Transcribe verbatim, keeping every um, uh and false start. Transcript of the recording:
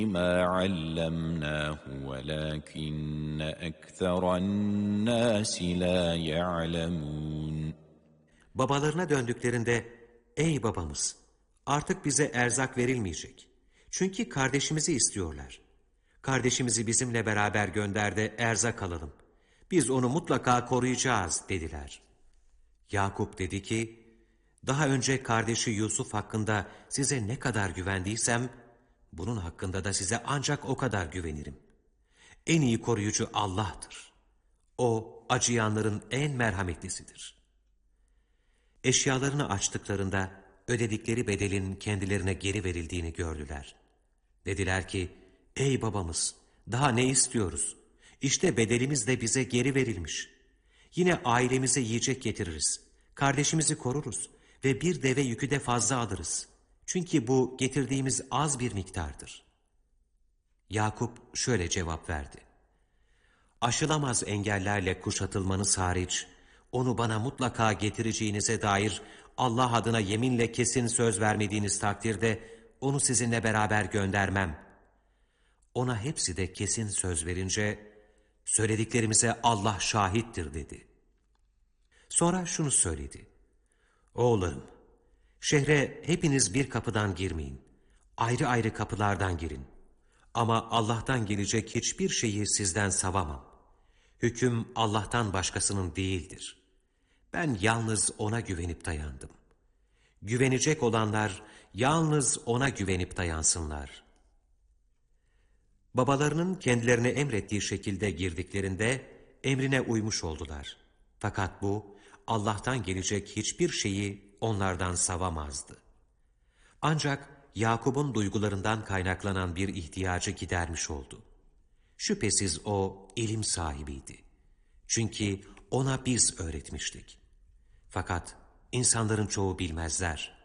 مَا عَلَّمْنَاهُ وَلَكِنَّ أَكْثَرَ النَّاسِ لَا يَعْلَمُونَ. Babalarına döndüklerinde, ey babamız, artık bize erzak verilmeyecek. Çünkü kardeşimizi istiyorlar. Kardeşimizi bizimle beraber gönder de erzak alalım. Biz onu mutlaka koruyacağız dediler. Yakup dedi ki, daha önce kardeşi Yusuf hakkında size ne kadar güvendiysem, bunun hakkında da size ancak o kadar güvenirim. En iyi koruyucu Allah'tır. O, acıyanların en merhametlisidir. Eşyalarını açtıklarında ödedikleri bedelin kendilerine geri verildiğini gördüler. Dediler ki, ey babamız, daha ne istiyoruz? İşte bedelimiz de bize geri verilmiş. Yine ailemize yiyecek getiririz, kardeşimizi koruruz ve bir deve yükü de fazla alırız. Çünkü bu getirdiğimiz az bir miktardır. Yakup şöyle cevap verdi. Aşılamaz engellerle kuşatılmanız hariç, onu bana mutlaka getireceğinize dair Allah adına yeminle kesin söz vermediğiniz takdirde onu sizinle beraber göndermem. Ona hepsi de kesin söz verince, söylediklerimize Allah şahittir dedi. Sonra şunu söyledi. Oğullarım, şehre hepiniz bir kapıdan girmeyin. Ayrı ayrı kapılardan girin. Ama Allah'tan gelecek hiçbir şeyi sizden savamam. Hüküm Allah'tan başkasının değildir. Ben yalnız O'na güvenip dayandım. Güvenecek olanlar yalnız O'na güvenip dayansınlar. Babalarının kendilerine emrettiği şekilde girdiklerinde emrine uymuş oldular. Fakat bu Allah'tan gelecek hiçbir şeyi onlardan savamazdı. Ancak Yakup'un duygularından kaynaklanan bir ihtiyacı gidermiş oldu. Şüphesiz o ilim sahibiydi. Çünkü ona biz öğretmiştik. Fakat insanların çoğu bilmezler.